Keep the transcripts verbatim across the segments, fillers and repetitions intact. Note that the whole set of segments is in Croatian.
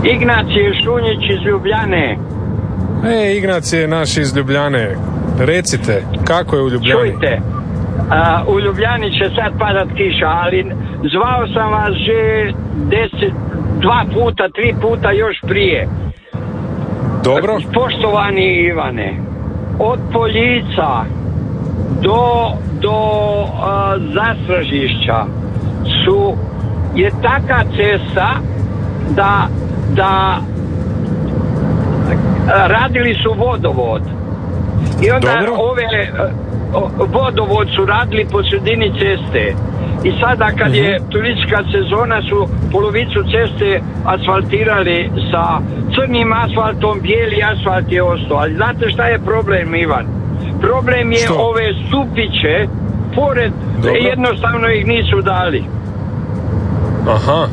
Ignacije Šunjić iz Ljubljane. E, Ignacije naš iz Ljubljane. Recite, kako je u Ljubljani? Čujte, a, u Ljubljani će sad padat kiša, ali zvao sam vas že deset, dva puta, tri puta još prije. Dobro. Poštovani Ivane, od Poljica do, do a, Zastražišća su, je taka cesta da, da a, radili su vodovod. I onda Dobro. ove o, vodovod su radili po sredini ceste. I sada kad uh-huh. je turistička sezona su polovicu ceste asfaltirali sa crnim asfaltom, bijeli asfalt je ostao. Ali znate šta je problem, Ivan? Problem je što? Ove stupiće pored, dobro. Jednostavno ih nisu dali. Aha.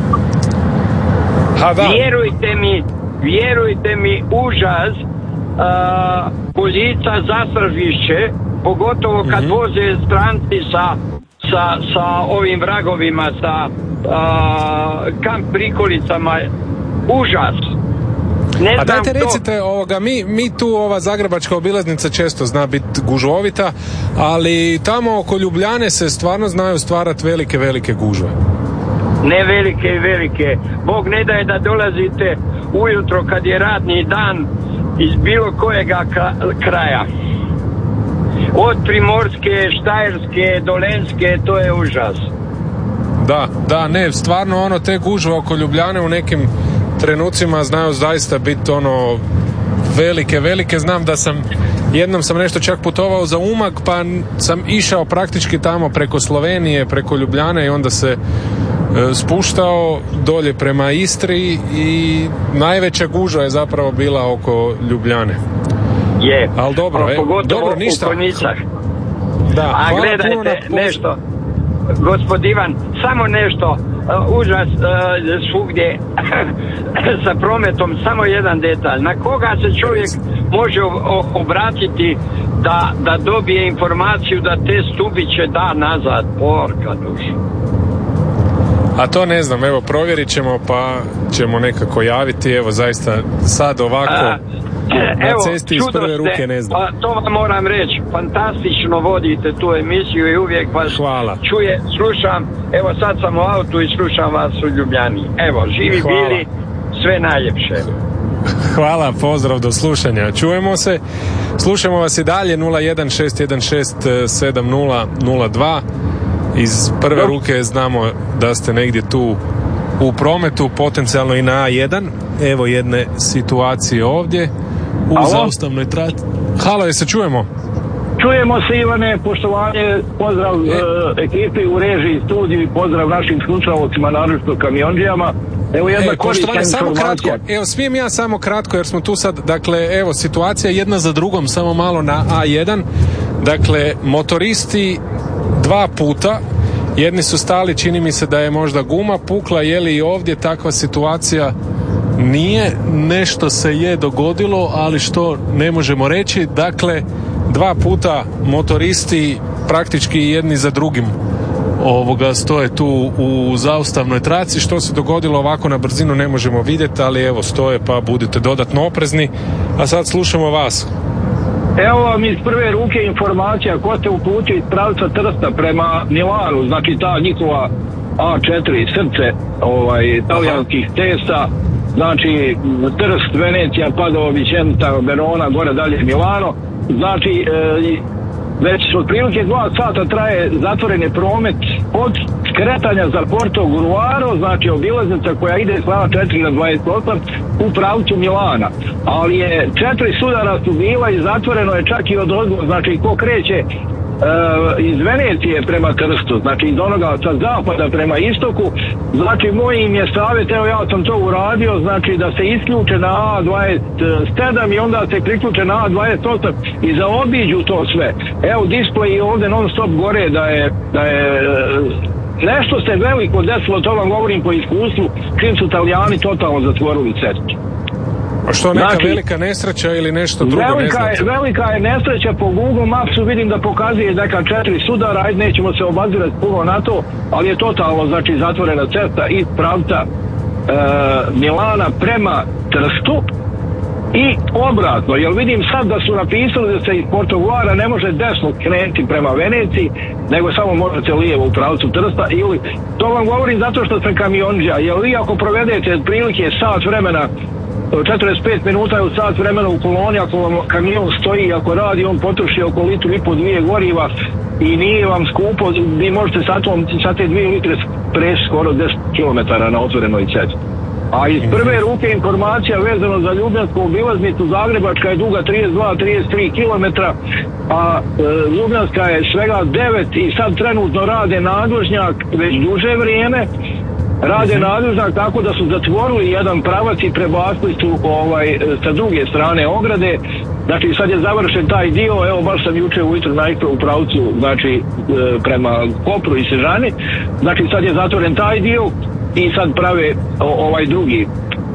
Ha, da. Vjerujte mi, vjerujte mi, užas. Uh, Poljica, Zastražišće, pogotovo kad mm-hmm. voze stranci sa, sa, sa ovim vragovima, sa uh, kamp prikolicama, užas. Ne A dajte to... recite, ovoga, mi, mi tu, ova zagrebačka obilaznica često zna biti gužovita, ali tamo oko Ljubljane se stvarno znaju stvarati velike, velike gužve. Ne velike i velike. Bog ne daje da dolazite ujutro kad je radni dan iz bilo kojega kraja. Od Primorske, Štajerske, Dolenske, to je užas. Da, da, ne, stvarno ono, te gužve oko Ljubljane u nekim trenucima znaju zaista biti ono velike, velike. Znam da sam, jednom sam nešto čak putovao za Umag, pa sam išao praktički tamo preko Slovenije, preko Ljubljane i onda se spuštao dolje prema Istri i najveća gužva je zapravo bila oko Ljubljane. Je. Ali dobro, e, dobro, ništa. Da, a gledajte poz... nešto, gospod Ivan, samo nešto, uh, užas uh, svugdje sa prometom, samo jedan detalj. Na koga se čovjek može obratiti da, da dobije informaciju da te stubiće da nazad, porka duša. A to ne znam, evo provjerit ćemo pa ćemo nekako javiti, evo zaista sad ovako a, na evo, cesti iz prve ruke ste, ne znam. A, to vam moram reći, fantastično vodite tu emisiju i uvijek vas Hvala. čuje, slušam, evo sad sam u autu i slušam vas u Ljubljani. Evo, živi Hvala. bili, sve najljepše. Hvala, pozdrav, do slušanja. Čujemo se, slušamo vas i dalje nula jedan šest jedan šest sedam nula nula dva. Iz prve ruke znamo da ste negdje tu u prometu, potencijalno i na A jedan. Evo jedne situacije ovdje u Alo? zaustavnoj trati. Halo, je se čujemo? Čujemo se, Ivane, poštovanje, pozdrav e? e, ekipi u režiji, studiju i pozdrav našim slušalcima, naročito kamionđijama. Evo jedna e, korisna samo kratko, evo smijem ja samo kratko jer smo tu sad, dakle, evo situacija jedna za drugom, samo malo na A jedan. Dakle, motoristi dva puta, jedni su stali, čini mi se da je možda guma pukla, je li i ovdje takva situacija? Nije, nešto se je dogodilo, ali što ne možemo reći. Dakle, dva puta motoristi praktički jedni za drugim ovoga stoje tu u zaustavnoj traci. Što se dogodilo ovako na brzinu ne možemo vidjeti, ali evo stoje, pa budite dodatno oprezni. A sad slušamo vas. Evo vam iz prve ruke informacija ko se uputio iz pravca Trsta prema Milanu, znači ta njihova A četiri srce ovaj, talijanskih cesta, znači Trst, Venecija, Padova, Vicenza, Verona, gore dalje Milano, znači e, već otprilike dva sata traje zatvoreni promet od skretanja za Porto Gruaro, znači obilaznica koja ide s A četiri na dvadeset osam u pravcu Milana, ali je četiri sudara su bila i zatvoreno je čak i od ozgo, znači ko kreće Uh, iz Venecije prema Trstu, znači iz onoga sa zapada prema istoku, znači moj im je savjet, evo ja sam to uradio, znači da se isključe na A dvadeset sedam i onda se priključe na A dvadeset osam i zaobiđu to sve. Evo display ovdje non stop gore da je, da je nešto se veliko desilo, to vam govorim po iskustvu, čim su Italijani totalno zatvorili cestu. A što, neka znači, velika nesreća ili nešto drugo? Velika, ne je, velika je nesreća, po Google Mapsu vidim da pokazuje neka četiri sudara, ajde nećemo se obazirati puno na to, ali je totalno, znači, zatvorena cesta iz pravca Milana prema Trstu i obratno, jer vidim sad da su napisali da se iz Portoglara ne može desno krenuti prema Veneciji, nego samo možete lijevo u pravcu Trsta, ili to vam govorim zato što sam kamionđa, jer vi ako provedete prilike sat vremena, četrdeset pet minuta je u sat vremena u koloni, ako vam kamion stoji, ako radi, on potroši oko litru i po dvije goriva i nije vam skupo, vi možete sa, tom, sa te dvije litre preći skoro deset kilometara na otvorenoj cesti. A iz prve ruke informacija vezano za Ljubljansku obilaznicu, Zagrebačka je duga trideset dva do trideset tri kilometra, a e, Ljubljanska je svega devet i sad trenutno rade nadvožnjak već duže vrijeme. Rade nadvožnjak tako da su zatvorili jedan pravac i prebacili su ovaj, sa druge strane ograde. Znači sad je završen taj dio, evo baš sam juče ujutro naišao u pravcu, znači e, prema Kopru i Sežani. Znači sad je zatvoren taj dio i sad prave o, ovaj drugi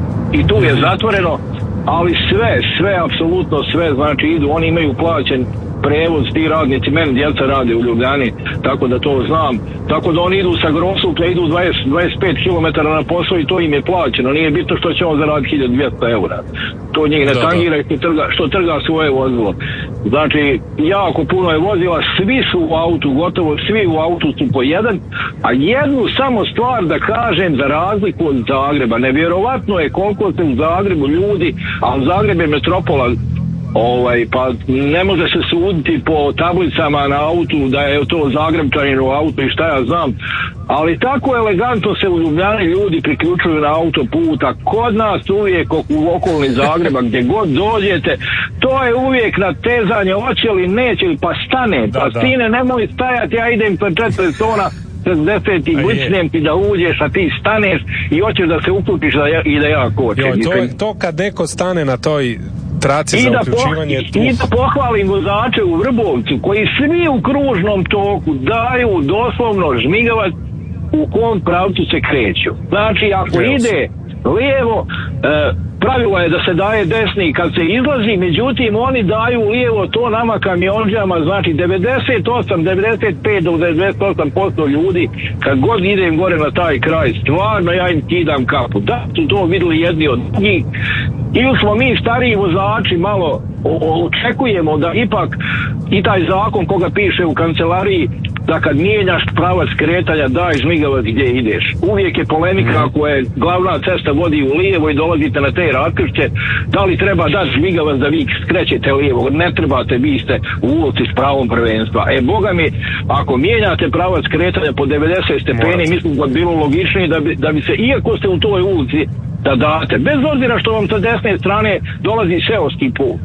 i tu je zatvoreno, ali sve, sve, apsolutno sve, znači idu, oni imaju plaćen prevoz, ti radnici, meni djeca rade u Ljubljani, tako da to znam, tako da oni idu sa Grosuplja, idu dvadeset do dvadeset pet kilometara na posao i to im je plaćeno, nije bitno što će on zaraditi hiljadu dvjesto eura, to njih ne da, tangira da. Što, trga, što trga svoje vozilo. Znači, jako puno je vozila, svi su u autu, gotovo svi u autu su po jedan, a jednu samo stvar da kažem za razliku od Zagreba, nevjerovatno je koliko se u Zagrebu ljudi, a Zagreb je metropola, ovaj, pa ne može se suditi po tablicama na autu da je to Zagrebčanin u autu i šta ja znam, ali tako elegantno se u Ljubljani ljudi priključuju na autoputa, kod nas uvijek u okolni Zagreba gdje god dođete, to je uvijek natezanje, hoće li, neće li, pa stane, da, pa stine, nemoj stajati, ja idem per četrdeset tona šezdeset i glicnem ti da uđeš, a ti staneš i hoćeš da se uključiš da ja, i da ja kočem. Jo, to, to kad neko stane na toj traci I za uključivanje po, i da pohvalim vozače u Vrbovcu koji svi u kružnom toku daju doslovno žmigavac u kom pravcu se kreću. Znači ako yes. ide lijevo, e, pravilo je da se daje desni kad se izlazi, međutim oni daju lijevo to nama kamionđama, znači devedeset osam do devedeset pet do devedeset osam posto ljudi kad god idem gore na taj kraj, stvarno ja im kidam kapu. Da su to vidjeli jedni od njih, ili smo mi stariji vozači malo o, o, očekujemo da ipak i taj zakon koga piše u kancelariji da kad mijenjaš pravac kretanja daj žmigavac gdje ideš. Uvijek je polemika ako je glavna cesta vodi u lijevo i dolazite na te raskršće, da li treba dati žmigavac da vi skrećete lijevo. Ne trebate, vi ste u ulici s pravom prvenstva. E, boga mi, ako mijenjate pravac kretanja po devedeset stepeni, mislim da bi bilo logičnije da bi, da bi se, iako ste u toj ulici, da date, bez obzira što vam sa desne strane dolazi seoski put.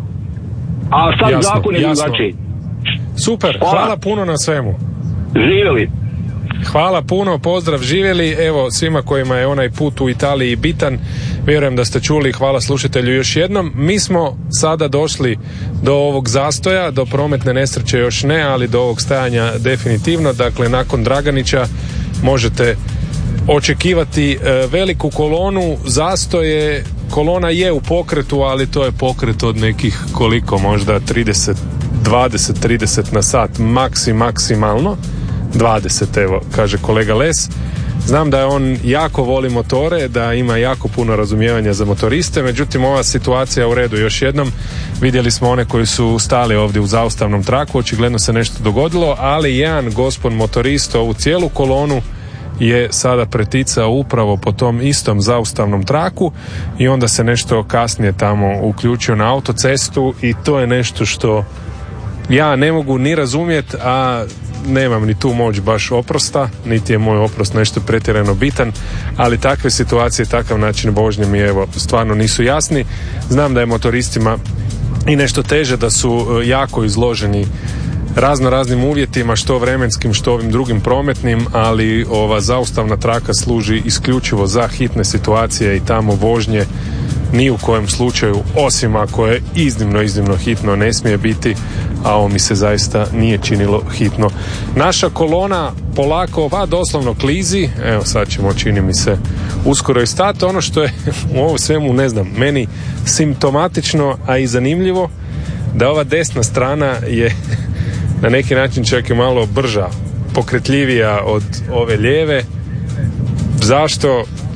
A sad jasno, zakon je drugačiji. Super, hvala. hvala puno na svemu. Živjeli. Hvala puno, pozdrav, živjeli. Evo svima kojima je onaj put u Italiji bitan, vjerujem da ste čuli, hvala slušatelju još jednom. Mi smo sada došli do ovog zastoja, do prometne nesreće još ne, ali do ovog stajanja definitivno. Dakle, nakon Draganića možete očekivati e, veliku kolonu. Zastoje, kolona je u pokretu, ali to je pokret od nekih koliko, možda trideset, dvadeset, trideset na sat, maksi, maksimalno dvadeset, evo, kaže kolega Les. Znam da je on jako voli motore, da ima jako puno razumijevanja za motoriste, međutim ova situacija u redu. Još jednom, vidjeli smo one koji su stali ovdje u zaustavnom traku, očigledno se nešto dogodilo, ali jedan gospon motorist ovu cijelu kolonu je sada preticao upravo po tom istom zaustavnom traku i onda se nešto kasnije tamo uključio na autocestu i to je nešto što ja ne mogu ni razumjeti, a nemam ni tu moć baš oprosta, niti je moj oprost nešto pretjerano bitan, ali takve situacije, takav način vožnje mi evo stvarno nisu jasni. Znam da je motoristima i nešto teže, da su jako izloženi razno raznim uvjetima, što vremenskim, što ovim drugim prometnim, ali ova zaustavna traka služi isključivo za hitne situacije i tamo vožnje ni u kojem slučaju, osim ako je iznimno, iznimno hitno, ne smije biti, a ovo mi se zaista nije činilo hitno. Naša kolona polako, va doslovno klizi, evo sad ćemo, čini mi se, uskoro i stati. Ono što je u ovom svemu, ne znam, meni simptomatično, a i zanimljivo, da ova desna strana je na neki način čak i malo brža, pokretljivija od ove lijeve. Zašto?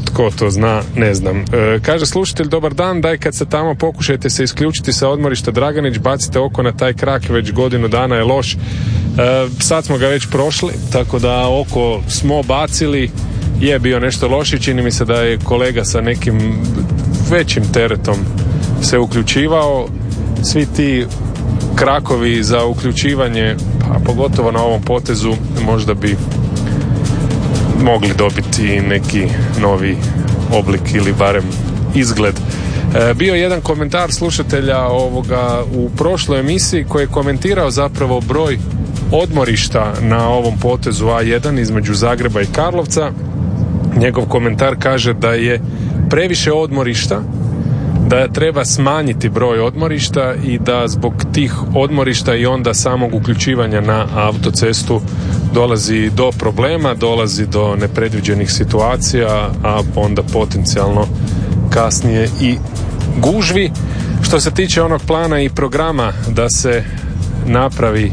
tko to zna, ne znam. E, kaže slušatelj, dobar dan, daj kad se tamo pokušajte se isključiti sa odmorišta Draganić, bacite oko na taj krak, već godinu dana je loš. E, sad smo ga već prošli, tako da oko smo bacili, je bio nešto loši, čini mi se da je kolega sa nekim većim teretom se uključivao. Svi ti krakovi za uključivanje, pa pogotovo na ovom potezu, možda bi mogli dobiti neki novi oblik ili barem izgled. E, bio je jedan komentar slušatelja ovoga u prošloj emisiji koji je komentirao zapravo broj odmorišta na ovom potezu A jedan između Zagreba i Karlovca. Njegov komentar kaže da je previše odmorišta, da treba smanjiti broj odmorišta i da zbog tih odmorišta i onda samog uključivanja na autocestu dolazi do problema, dolazi do nepredviđenih situacija, a onda potencijalno kasnije i gužvi. Što se tiče onog plana i programa da se napravi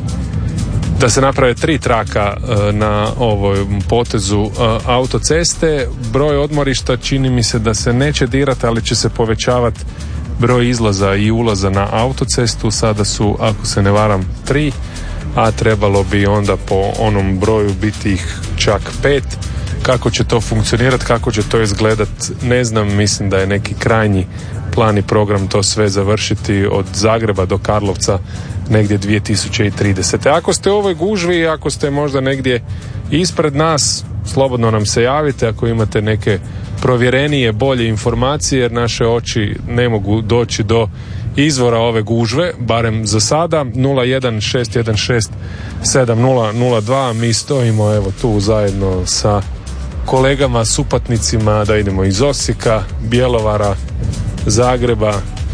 da se naprave tri traka na ovom potezu autoceste, broj odmorišta čini mi se da se neće dirati, ali će se povećavati broj izlaza i ulaza na autocestu. Sada su, ako se ne varam, tri, a trebalo bi onda po onom broju biti ih čak pet. Kako će to funkcionirati, kako će to izgledat, ne znam. Mislim da je neki krajnji plan i program to sve završiti od Zagreba do Karlovca negdje dvije tisuće tridesete. Ako ste u ovoj gužvi, ako ste možda negdje ispred nas, slobodno nam se javite ako imate neke provjerenije, bolje informacije, jer naše oči ne mogu doći do izvora ove gužve, barem za sada. Nula jedan šest jedan šest sedam nula nula dva. Mi stojimo evo tu zajedno sa kolegama, supatnicima, da idemo iz Osijeka, Bjelovara, Zagreba,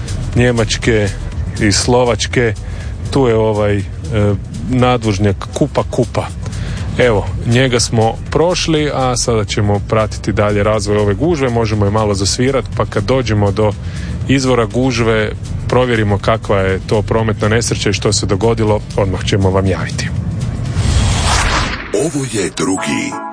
Njemačke i Slovačke. Tu je ovaj e, nadvožnjak Kupa Kupa. Evo, njega smo prošli, a sada ćemo pratiti dalje razvoj ove gužve. Možemo je malo zasvirati, pa kad dođemo do izvora gužve, provjerimo kakva je to prometna nesreća i što se dogodilo, odmah ćemo vam javiti. Ovo je drugi